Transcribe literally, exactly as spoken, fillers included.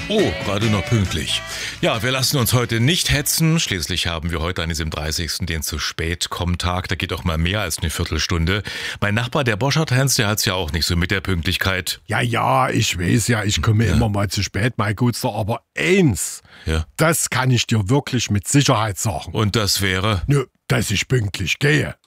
Oh, gerade noch pünktlich. Ja, wir lassen uns heute nicht hetzen. Schließlich haben wir heute an diesem dreißigsten den zu spät komm Tag. Da geht auch mal mehr als eine Viertelstunde. Mein Nachbar, der Boschert-Hans, der hat's ja auch nicht so mit der Pünktlichkeit. Ja, ja, ich weiß ja, ich komme Ja. immer mal zu spät, mein Gutster, aber eins, Ja. das kann ich dir wirklich mit Sicherheit sagen. Und das wäre? Nö, dass ich pünktlich gehe.